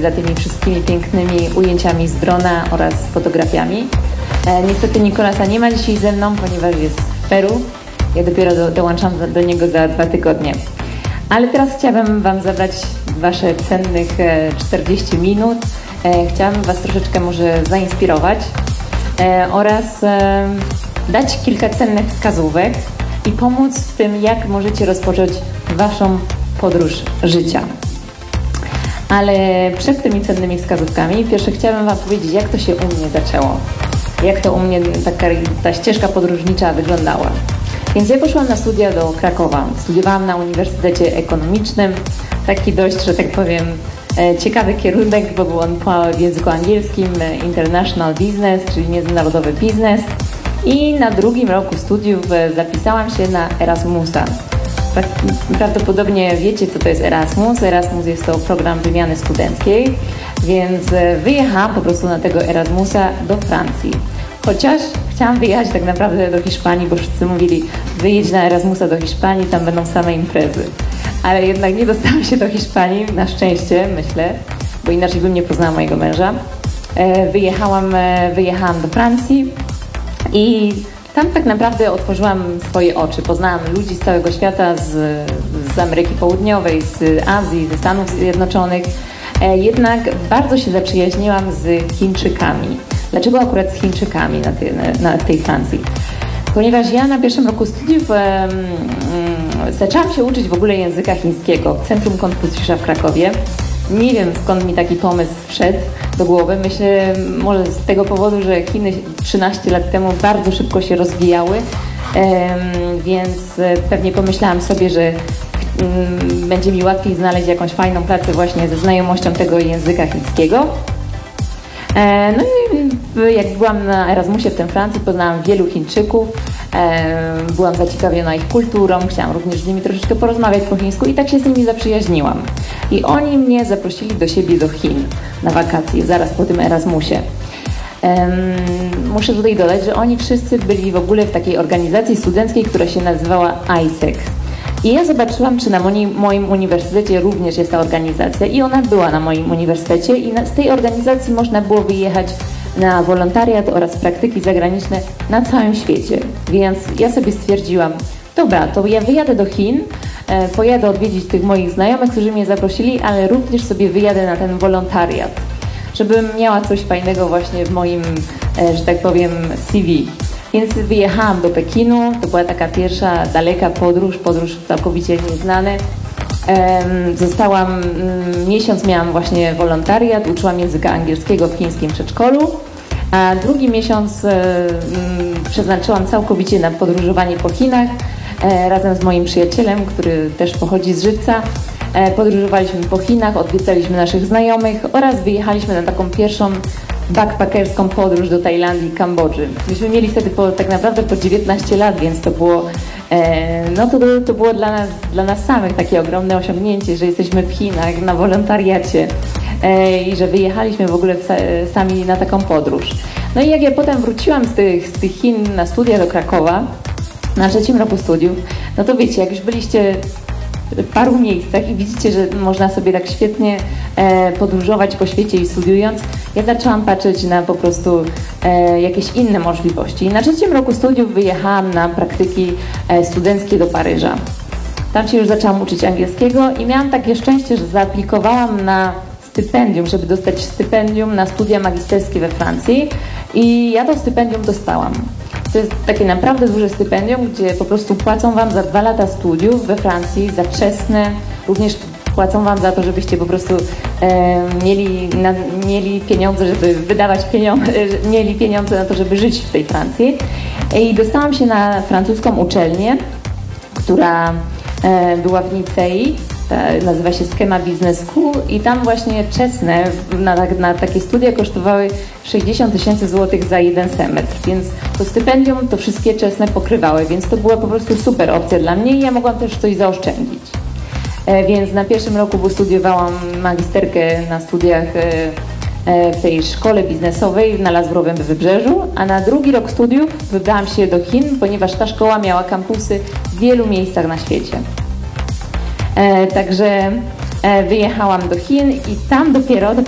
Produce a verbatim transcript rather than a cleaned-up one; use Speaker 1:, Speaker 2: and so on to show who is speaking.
Speaker 1: stoi za tymi wszystkimi pięknymi ujęciami z drona oraz fotografiami. E, niestety Nicolasa nie ma dzisiaj ze mną, ponieważ jest w Peru. Ja dopiero do, dołączam do, do niego za dwa tygodnie. Ale teraz chciałabym Wam zabrać Wasze cennych e, czterdzieści minut. E, chciałabym Was troszeczkę może zainspirować e, oraz e, dać kilka cennych wskazówek i pomóc w tym, jak możecie rozpocząć Waszą podróż życia. Ale przed tymi cennymi wskazówkami pierwsze chciałabym Wam powiedzieć, jak to się u mnie zaczęło. Jak to u mnie taka, ta ścieżka podróżnicza wyglądała. Więc ja poszłam na studia do Krakowa. Studiowałam na Uniwersytecie Ekonomicznym. Taki dość, że tak powiem, ciekawy kierunek, bo był on w języku angielskim International Business, czyli międzynarodowy biznes. I na drugim roku studiów zapisałam się na Erasmusa. Prawdopodobnie wiecie, co to jest Erasmus. Erasmus jest to program wymiany studenckiej, więc wyjechałam po prostu na tego Erasmusa do Francji. Chociaż chciałam wyjechać tak naprawdę do Hiszpanii, bo wszyscy mówili, wyjedź na Erasmusa do Hiszpanii, tam będą same imprezy. Ale jednak nie dostałam się do Hiszpanii, na szczęście, myślę, bo inaczej bym nie poznała mojego męża. Wyjechałam, wyjechałam do Francji i tam tak naprawdę otworzyłam swoje oczy. Poznałam ludzi z całego świata, z, z Ameryki Południowej, z Azji, ze Stanów Zjednoczonych. Jednak bardzo się zaprzyjaźniłam z Chińczykami. Dlaczego akurat z Chińczykami na tej, na tej Francji? Ponieważ ja na pierwszym roku studiów um, um, zaczęłam się uczyć w ogóle języka chińskiego w Centrum Konfucjusza w Krakowie. Nie wiem, skąd mi taki pomysł wszedł do głowy. Myślę, może z tego powodu, że Chiny trzynaście lat temu bardzo szybko się rozwijały, um, więc pewnie pomyślałam sobie, że um, będzie mi łatwiej znaleźć jakąś fajną pracę właśnie ze znajomością tego języka chińskiego. No i jak byłam na Erasmusie w tym Francji, poznałam wielu Chińczyków, byłam zaciekawiona ich kulturą, chciałam również z nimi troszeczkę porozmawiać po chińsku i tak się z nimi zaprzyjaźniłam. I oni mnie zaprosili do siebie do Chin na wakacje, zaraz po tym Erasmusie. Muszę tutaj dodać, że oni wszyscy byli w ogóle w takiej organizacji studenckiej, która się nazywała I S E C. I ja zobaczyłam, czy na moim, moim uniwersytecie również jest ta organizacja i ona była na moim uniwersytecie i na, z tej organizacji można było wyjechać na wolontariat oraz praktyki zagraniczne na całym świecie. Więc ja sobie stwierdziłam, dobra, to ja wyjadę do Chin, e, pojadę odwiedzić tych moich znajomych, którzy mnie zaprosili, ale również sobie wyjadę na ten wolontariat, żebym miała coś fajnego właśnie w moim, e, że tak powiem, C V. Więc wyjechałam do Pekinu, to była taka pierwsza daleka podróż, podróż całkowicie nieznane. Zostałam, miesiąc miałam właśnie wolontariat, uczyłam języka angielskiego w chińskim przedszkolu, a drugi miesiąc przeznaczyłam całkowicie na podróżowanie po Chinach razem z moim przyjacielem, który też pochodzi z Żywca. Podróżowaliśmy po Chinach, odwiedzaliśmy naszych znajomych oraz wyjechaliśmy na taką pierwszą backpackerską podróż do Tajlandii i Kambodży. Myśmy mieli wtedy po, tak naprawdę po dziewiętnaście lat, więc to było, e, no to, to było dla nas, dla nas samych takie ogromne osiągnięcie, że jesteśmy w Chinach na wolontariacie e, i że wyjechaliśmy w ogóle w, sami na taką podróż. No i jak ja potem wróciłam z tych, z tych Chin na studia do Krakowa, na trzecim roku studiów, no to wiecie, jak już byliście w paru miejscach i widzicie, że można sobie tak świetnie e, podróżować po świecie i studiując, ja zaczęłam patrzeć na po prostu e, jakieś inne możliwości. I na trzecim roku studiów wyjechałam na praktyki e, studenckie do Paryża. Tam się już zaczęłam uczyć angielskiego i miałam takie szczęście, że zaaplikowałam na stypendium, żeby dostać stypendium na studia magisterskie we Francji i ja to stypendium dostałam. To jest takie naprawdę duże stypendium, gdzie po prostu płacą Wam za dwa lata studiów we Francji, za wczesne, również płacą Wam za to, żebyście po prostu e, mieli, na, mieli pieniądze, żeby wydawać pieniądze, mieli pieniądze na to, żeby żyć w tej Francji. I dostałam się na francuską uczelnię, która e, była w Nicei, ta, nazywa się Schema Business School i tam właśnie czesne na, na takie studia kosztowały sześćdziesiąt tysięcy złotych za jeden semestr, więc to stypendium to wszystkie czesne pokrywały, więc to była po prostu super opcja dla mnie i ja mogłam też coś zaoszczędzić. E, więc na pierwszym roku studiowałam magisterkę na studiach e, e, w tej szkole biznesowej na Lazurowym Wybrzeżu, a na drugi rok studiów wybrałam się do Chin, ponieważ ta szkoła miała kampusy w wielu miejscach na świecie. E, także e, wyjechałam do Chin i tam dopiero,